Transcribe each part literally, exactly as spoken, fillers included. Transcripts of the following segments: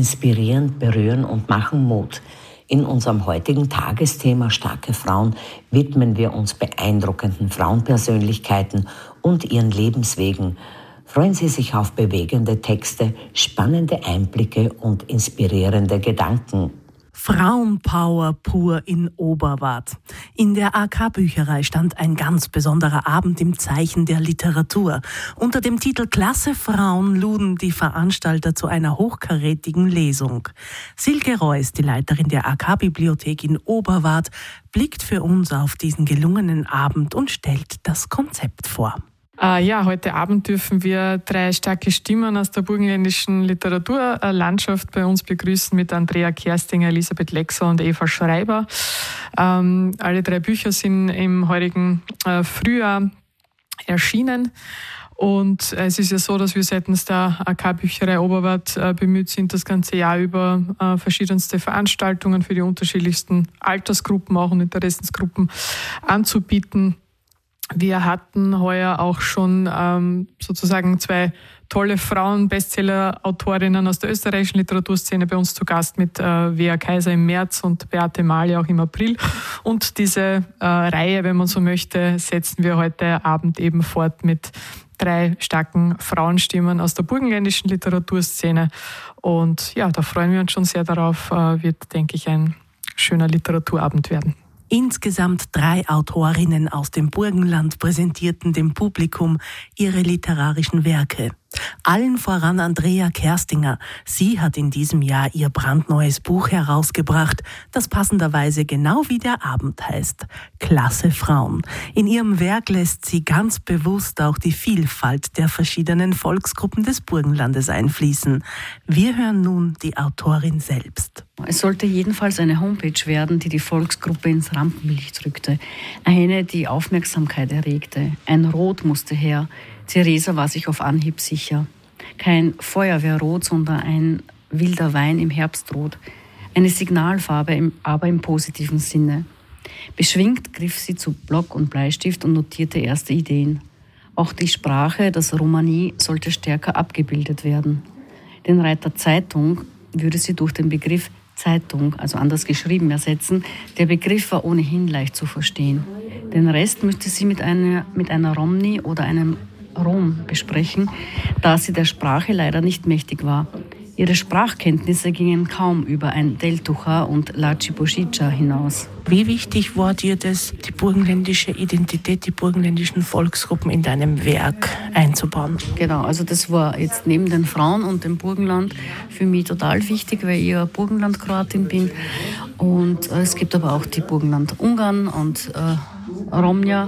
inspirieren, berühren und machen Mut. In unserem heutigen Tagesthema Starke Frauen widmen wir uns beeindruckenden Frauenpersönlichkeiten und ihren Lebenswegen. Freuen Sie sich auf bewegende Texte, spannende Einblicke und inspirierende Gedanken. Frauenpower pur in Oberwart. In der A K-Bücherei stand ein ganz besonderer Abend im Zeichen der Literatur. Unter dem Titel Klasse Frauen luden die Veranstalter zu einer hochkarätigen Lesung. Silke Reuss, die Leiterin der A K-Bibliothek in Oberwart, blickt für uns auf diesen gelungenen Abend und stellt das Konzept vor. Äh, ja, heute Abend dürfen wir drei starke Stimmen aus der burgenländischen Literaturlandschaft bei uns begrüßen mit Andrea Kerstinger, Elisabeth Lexer und Eva Schreiber. Ähm, alle drei Bücher sind im heurigen äh, Frühjahr erschienen. Und es ist ja so, dass wir seitens der A K-Bücherei Oberwart äh, bemüht sind, das ganze Jahr über äh, verschiedenste Veranstaltungen für die unterschiedlichsten Altersgruppen, auch und Interessensgruppen anzubieten. Wir hatten heuer auch schon ähm, sozusagen zwei tolle Frauen-Bestseller-Autorinnen aus der österreichischen Literaturszene bei uns zu Gast mit äh, Wea Kaiser im März und Beate Mahle auch im April. Und diese äh, Reihe, wenn man so möchte, setzen wir heute Abend eben fort mit drei starken Frauenstimmen aus der burgenländischen Literaturszene. Und ja, da freuen wir uns schon sehr darauf. Äh, wird, denke ich, ein schöner Literaturabend werden. Insgesamt drei Autorinnen aus dem Burgenland präsentierten dem Publikum ihre literarischen Werke. Allen voran Andrea Kerstinger. Sie hat in diesem Jahr ihr brandneues Buch herausgebracht, das passenderweise genau wie der Abend heißt: Klasse Frauen. In ihrem Werk lässt sie ganz bewusst auch die Vielfalt der verschiedenen Volksgruppen des Burgenlandes einfließen. Wir hören nun die Autorin selbst. Es sollte jedenfalls eine Homepage werden, die die Volksgruppe ins Rampenlicht rückte. Eine, die Aufmerksamkeit erregte. Ein Rot musste her. Theresa war sich auf Anhieb sicher. Kein Feuerwehrrot, sondern ein wilder Wein im Herbstrot. Eine Signalfarbe, aber im positiven Sinne. Beschwingt griff sie zu Block und Bleistift und notierte erste Ideen. Auch die Sprache, das Romani, sollte stärker abgebildet werden. Den Reiter Zeitung würde sie durch den Begriff Zeitung, also anders geschrieben, ersetzen. Der Begriff war ohnehin leicht zu verstehen. Den Rest müsste sie mit einer, mit einer Romni oder einem Rom besprechen, da sie der Sprache leider nicht mächtig war. Ihre Sprachkenntnisse gingen kaum über ein Deltucha und Laci-Boschica hinaus. Wie wichtig war dir das, die burgenländische Identität, die burgenländischen Volksgruppen in deinem Werk einzubauen? Genau, also das war jetzt neben den Frauen und dem Burgenland für mich total wichtig, weil ich ja Burgenland-Kroatin bin. Und äh, es gibt aber auch die Burgenland-Ungarn und äh, Romja.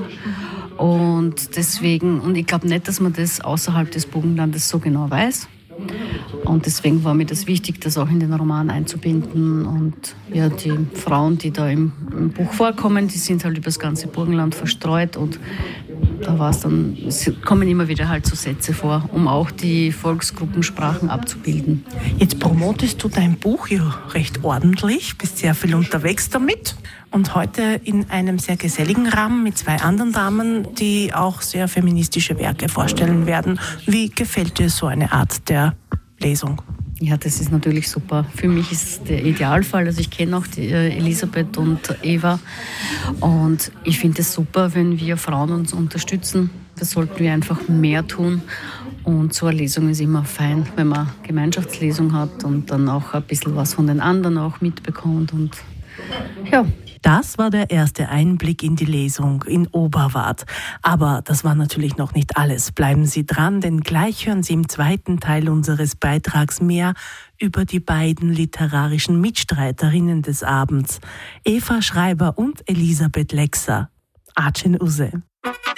Und deswegen, und ich glaube nicht, dass man das außerhalb des Burgenlandes so genau weiß. Und deswegen war mir das wichtig, das auch in den Roman einzubinden. Und ja, die Frauen, die da im, im Buch vorkommen, die sind halt über das ganze Burgenland verstreut. Und da war es dann, es kommen immer wieder halt so Sätze vor, um auch die Volksgruppensprachen abzubilden. Jetzt promotest du dein Buch ja recht ordentlich, bist sehr viel unterwegs damit. Und heute in einem sehr geselligen Rahmen mit zwei anderen Damen, die auch sehr feministische Werke vorstellen werden. Wie gefällt dir so eine Art der Lesung? Ja, das ist natürlich super. Für mich ist es der Idealfall. Also ich kenne auch die Elisabeth und Eva. Und ich finde es super, wenn wir Frauen uns unterstützen. Das sollten wir einfach mehr tun. Und so eine Lesung ist immer fein, wenn man Gemeinschaftslesung hat und dann auch ein bisschen was von den anderen auch mitbekommt. Und ja. Das war der erste Einblick in die Lesung in Oberwart. Aber das war natürlich noch nicht alles. Bleiben Sie dran, denn gleich hören Sie im zweiten Teil unseres Beitrags mehr über die beiden literarischen Mitstreiterinnen des Abends, Eva Schreiber und Elisabeth Lexer. Acin Use.